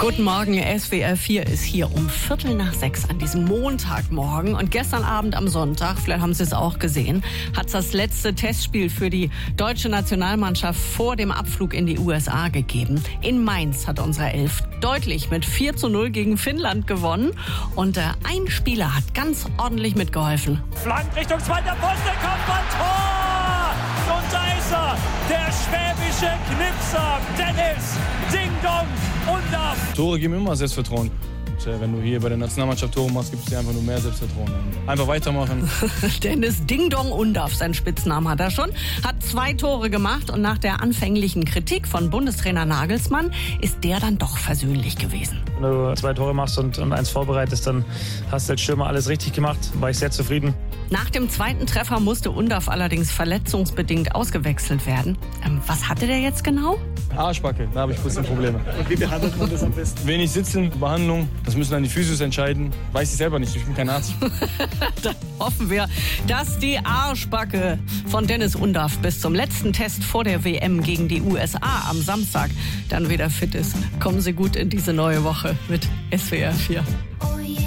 Guten Morgen, SWR 4 ist hier um 5:45 an diesem Montagmorgen. Und gestern Abend am Sonntag, vielleicht haben Sie es auch gesehen, hat es das letzte Testspiel für die deutsche Nationalmannschaft vor dem Abflug in die USA gegeben. In Mainz hat unsere Elf deutlich mit 4:0 gegen Finnland gewonnen. Und ein Spieler hat ganz ordentlich mitgeholfen. Flank Richtung zweiter Pfosten, Kopfball, Tor! Und da ist er, der schwäbische Knipser, Dennis Ding Dong Undaff. Tore geben immer Selbstvertrauen. Wenn du hier bei der Nationalmannschaft Tore machst, gibt es dir einfach nur mehr Selbstvertrauen. Einfach weitermachen. Dennis Ding Dong Undaff, seinen Spitznamen hat er schon, hat 2 Tore gemacht und nach der anfänglichen Kritik von Bundestrainer Nagelsmann ist der dann doch versöhnlich gewesen. Wenn du 2 Tore machst und 1 vorbereitest, dann hast du als Stürmer alles richtig gemacht. War ich sehr zufrieden. Nach dem 2. Treffer musste Undaff allerdings verletzungsbedingt ausgewechselt werden. Was hatte der jetzt genau? Arschbacke, da habe ich ein bisschen Probleme. Und wie behandelt man das am besten? Wenig Sitzen, Behandlung, das müssen dann die Physios entscheiden. Weiß ich selber nicht, ich bin kein Arzt. Dann hoffen wir, dass die Arschbacke von Dennis Undaff bis zum letzten Test vor der WM gegen die USA am Samstag dann wieder fit ist. Kommen Sie gut in diese neue Woche mit SWR 4.